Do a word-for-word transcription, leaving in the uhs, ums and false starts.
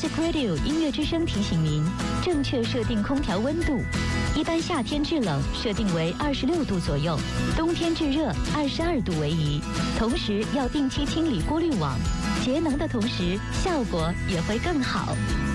Music Radio 音乐之声提醒您，正确设定空调温度。一般夏天制冷设定为二十六度左右，冬天制热二十二度为宜。同时要定期清理过滤网，节能的同时效果也会更好。